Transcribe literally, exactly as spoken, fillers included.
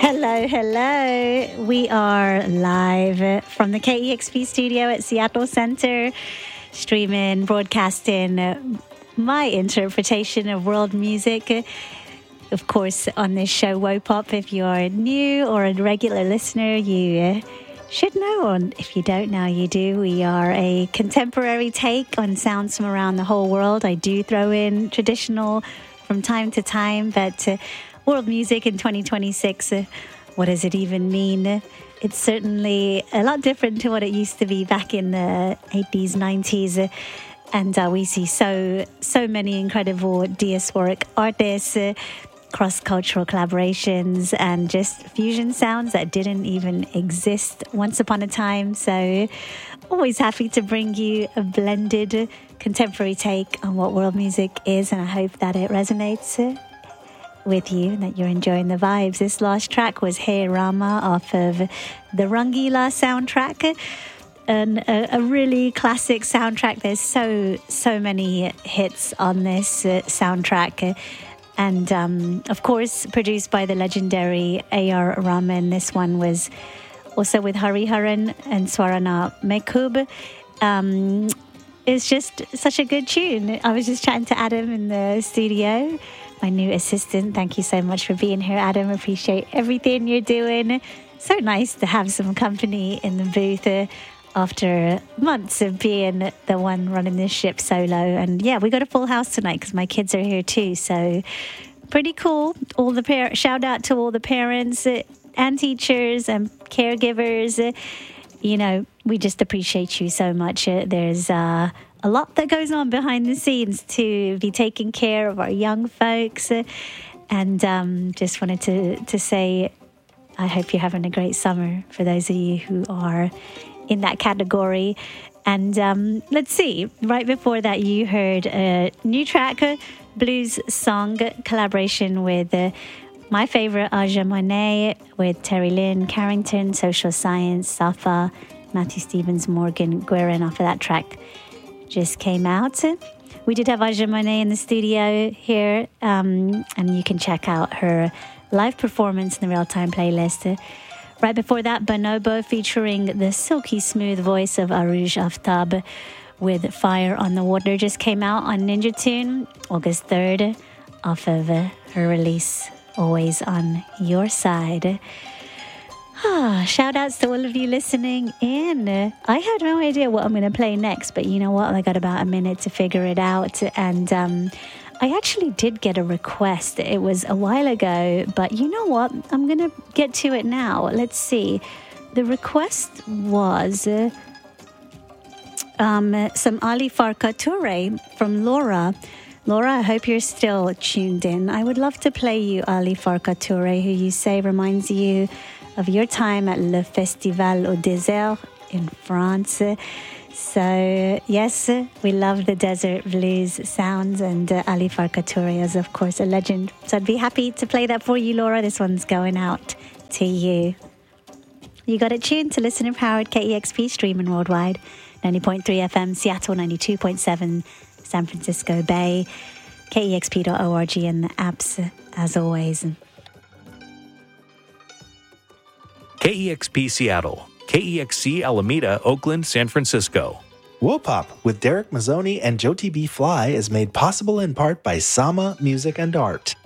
Hello, hello. We are live from the K E X P studio at Seattle Center, streaming, broadcasting my interpretation of world music. Of course, on this show, Wopop, if you are new or a regular listener, you should know, or if you don't know, you do. We are a contemporary take on sounds from around the whole world. I do throw in traditional from time to time, but uh, world music in twenty twenty-six, uh, what does it even mean? It's certainly a lot different to what it used to be back in the eighties, nineties. Uh, and uh, we see so, so many incredible diasporic artists, uh, cross-cultural collaborations, and just fusion sounds that didn't even exist once upon a time. So always happy to bring you a blended contemporary take on what world music is, and I hope that it resonates uh, with you, that you're enjoying the vibes. This last track was Hey Rama off of the Rangila soundtrack, and a, a really classic soundtrack. There's so so many hits on this uh, soundtrack, and um, of course produced by the legendary A R Rahman. This one was also with Hariharan and Swarana Mekub. Um, it's just such a good tune. I was just chatting to Adam in the studio, my new assistant. Thank you so much for being here, Adam. Appreciate everything you're doing. So nice to have some company in the booth uh, after months of being the one running this ship solo. And yeah, we got a full house tonight because my kids are here too. So pretty cool. All the par- shout out to all the parents uh, and teachers and caregivers. Uh, you know, we just appreciate you so much. Uh, there's uh, a lot that goes on behind the scenes to be taking care of our young folks. Uh, and um, just wanted to, to say, I hope you're having a great summer for those of you who are in that category. And um, let's see, right before that, you heard a new track, a blues song collaboration with uh, my favorite, Aja Monet, with Terry Lynn Carrington, Social Science, Safa, Matthew Stevens, Morgan Guerin. Off of that track just came out. We did have Aja Monet in the studio here, um, and you can check out her live performance in the real-time playlist. Right before that, Bonobo featuring the silky smooth voice of Aruj Aftab with Fire on the Water just came out on Ninja Tune August third off of uh, her release, Always on Your Side. Ah, shout outs to all of you listening in. I had no idea what I'm going to play next, but you know what? I got about a minute to figure it out. And um, I actually did get a request. It was a while ago, but you know what? I'm going to get to it now. Let's see. The request was uh, um, some Ali Farka Toure from Laura. Laura, I hope you're still tuned in. I would love to play you Ali Farka Toure, who you say reminds you of your time at Le Festival au Désert in France. So, yes, we love the desert blues sounds, and uh, Ali Farka Toure is, of course, a legend. So I'd be happy to play that for you, Laura. This one's going out to you. You got it tuned to listener-powered K E X P, streaming worldwide. ninety point three F M, Seattle, ninety-two point seven, San Francisco Bay, K E X P dot org, and the apps, as always. K E X P Seattle, K E X C Alameda, Oakland, San Francisco. Wopop with Derek Mazzoni and Jyoti B. Fly is made possible in part by Sama Music and Art.